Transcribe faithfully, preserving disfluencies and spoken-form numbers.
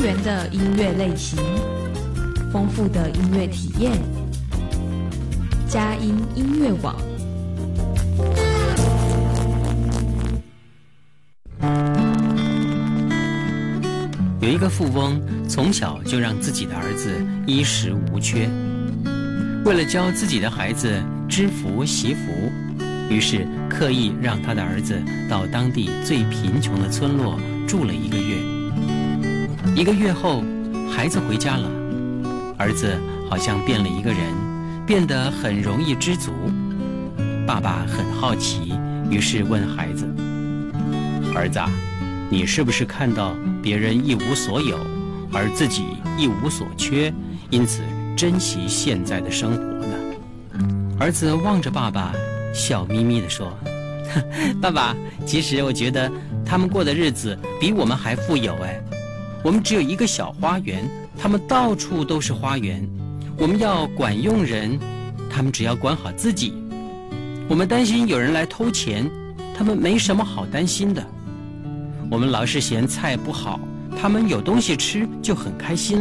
元的音乐类型，丰富的音乐体验。佳音音乐网。 有一个富翁，从小就让自己的儿子衣食无缺。为了教自己的孩子知福惜福，于是刻意让他的儿子到当地最贫穷的村落住了一个月。一个月后，孩子回家了，儿子好像变了一个人，变得很容易知足。爸爸很好奇，于是问孩子：“儿子，你是不是看到别人一无所有，而自己一无所缺，因此珍惜现在的生活呢？”儿子望着爸爸，笑眯眯地说：“爸爸，其实我觉得他们过的日子比我们还富有哎。我们只有一个小花园，他们到处都是花园。我们要管用人，他们只要管好自己。我们担心有人来偷钱，他们没什么好担心的。我们老是嫌菜不好，他们有东西吃就很开心